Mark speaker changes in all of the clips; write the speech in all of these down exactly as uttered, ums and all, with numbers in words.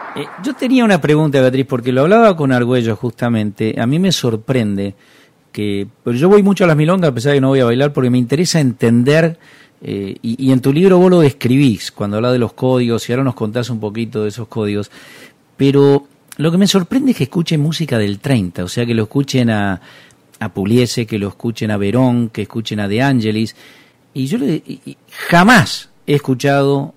Speaker 1: Eh, yo tenía una pregunta, Beatriz, porque lo hablaba con Argüello justamente. A mí me sorprende que... Pero yo voy mucho a las milongas, a pesar de que no voy a bailar, porque me interesa entender, eh, y, y en tu libro vos lo describís, cuando hablas de los códigos, y ahora nos contás un poquito de esos códigos. Pero lo que me sorprende es que escuchen música del treinta, o sea, que lo escuchen a, a Pugliese, que lo escuchen a Verón, que escuchen a De Angelis. Y yo le, y, jamás he escuchado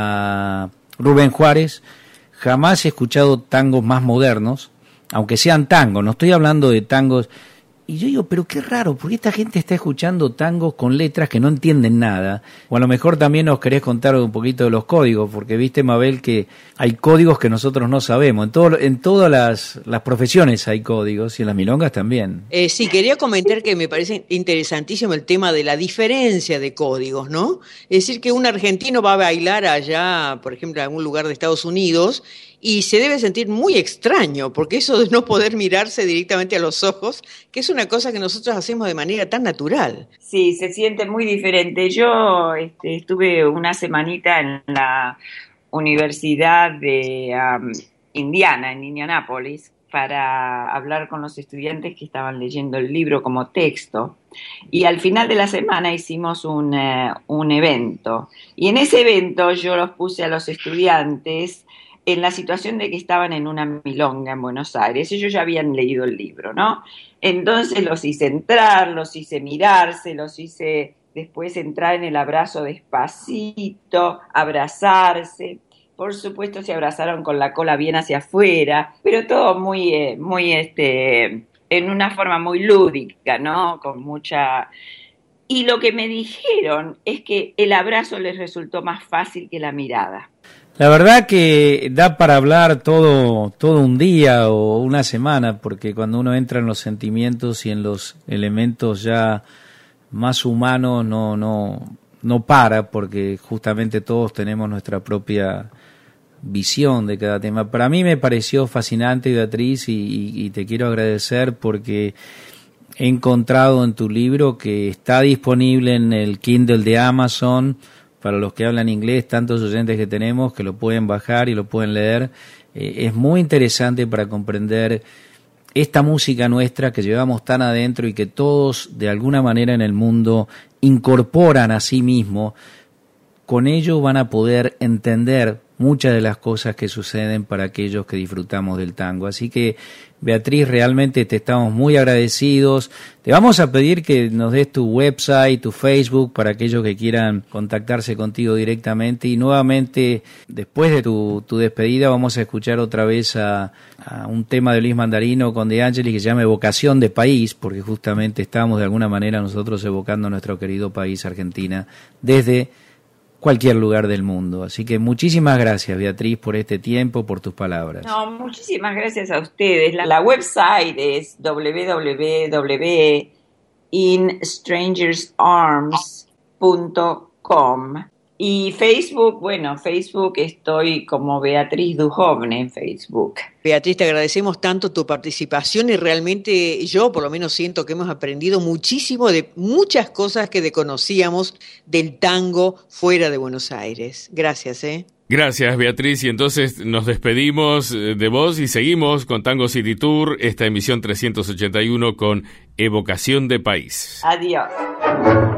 Speaker 1: a Rubén Juárez, jamás he escuchado tangos más modernos, aunque sean tangos, no estoy hablando de tangos. Y yo digo, pero qué raro, porque esta gente está escuchando tangos con letras que no entienden nada. O a lo mejor también nos querés contar un poquito de los códigos, porque viste, Mabel, que hay códigos que nosotros no sabemos. En, todo, en todas las, las profesiones hay códigos, y en las milongas también.
Speaker 2: Eh, sí, quería comentar que me parece interesantísimo el tema de la diferencia de códigos, ¿no? Es decir, que un argentino va a bailar allá, por ejemplo, en algún lugar de Estados Unidos, y se debe sentir muy extraño, porque eso de no poder mirarse directamente a los ojos, que es una cosa que nosotros hacemos de manera tan natural.
Speaker 3: Sí, se siente muy diferente. Yo este, estuve una semanita en la Universidad de um, Indiana, en Indianápolis, para hablar con los estudiantes que estaban leyendo el libro como texto. Y al final de la semana hicimos un, uh, un evento. Y en ese evento yo los puse a los estudiantes en la situación de que estaban en una milonga en Buenos Aires. Ellos ya habían leído el libro, ¿no? Entonces los hice entrar, los hice mirarse, los hice después entrar en el abrazo despacito, abrazarse. Por supuesto se abrazaron con la cola bien hacia afuera, pero todo muy, eh, muy, este, en una forma muy lúdica, ¿no? Con mucha... Y lo que me dijeron es que el abrazo les resultó más fácil que la mirada.
Speaker 1: La verdad que da para hablar todo, todo un día o una semana, porque cuando uno entra en los sentimientos y en los elementos ya más humanos no, no, no para, porque justamente todos tenemos nuestra propia visión de cada tema. Para mí me pareció fascinante, Beatriz, y, y, y te quiero agradecer porque he encontrado en tu libro que está disponible en el Kindle de Amazon. Para los que hablan inglés, tantos oyentes que tenemos que lo pueden bajar y lo pueden leer. Eh, es muy interesante para comprender esta música nuestra que llevamos tan adentro y que todos de alguna manera en el mundo incorporan a sí mismo. Con ello van a poder entender muchas de las cosas que suceden para aquellos que disfrutamos del tango. Así que, Beatriz, realmente te estamos muy agradecidos. Te vamos a pedir que nos des tu website, tu Facebook, para aquellos que quieran contactarse contigo directamente. Y nuevamente, después de tu, tu despedida, vamos a escuchar otra vez a, a un tema de Luis Mandarino con De Angelis que se llama Evocación de País, porque justamente estamos de alguna manera nosotros evocando a nuestro querido país, Argentina, desde cualquier lugar del mundo. Así que muchísimas gracias, Beatriz, por este tiempo, por tus palabras.
Speaker 3: No, muchísimas gracias a ustedes. La, la website es doble u doble u doble u punto in strangers arms punto com y Facebook, bueno, Facebook estoy como Beatriz Duhovne en Facebook.
Speaker 2: Beatriz, te agradecemos tanto tu participación y realmente yo por lo menos siento que hemos aprendido muchísimo de muchas cosas que desconocíamos del tango fuera de Buenos Aires. Gracias, ¿eh?
Speaker 4: Gracias, Beatriz, y entonces nos despedimos de vos y seguimos con Tango City Tour, esta emisión trescientos ochenta y uno con Evocación de País.
Speaker 3: Adiós.